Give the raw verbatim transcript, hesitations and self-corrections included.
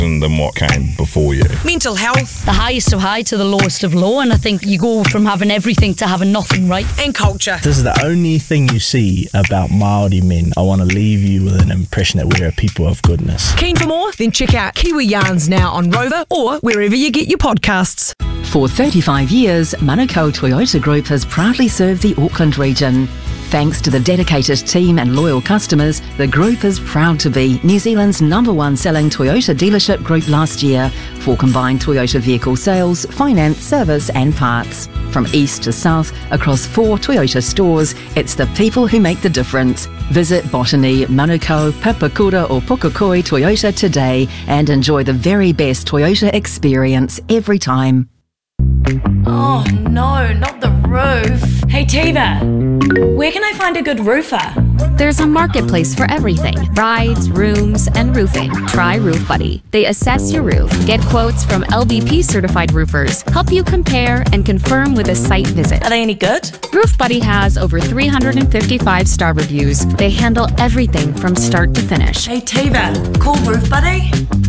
than what came before you. Mental health. The highest of high to the lowest of low, and I think you go from having everything to having nothing, right? And culture. This is the only thing you see about Māori men. I want to leave you with an impression that we're a people of goodness. Keen for more? Then check out Kiwi Yarns now on Rover or wherever you get your podcasts. For thirty-five years, Manukau Toyota Group has proudly served the Auckland region. Thanks to the dedicated team and loyal customers, the group is proud to be New Zealand's number one selling Toyota dealership group last year for combined Toyota vehicle sales, finance, service and parts. From east to south, across four Toyota stores, it's the people who make the difference. Visit Botany, Manukau, Papakura or Pukakoi Toyota today and enjoy the very best Toyota experience every time. Oh no, not the roof. Hey Tiva, where can I find a good roofer? There's a marketplace for everything. Rides, rooms, and roofing. Try Roof Buddy. They assess your roof, get quotes from L B P certified roofers, help you compare and confirm with a site visit. Are they any good? Roof Buddy has over three hundred fifty-five star reviews. They handle everything from start to finish. Hey Tiva, call Roof Buddy.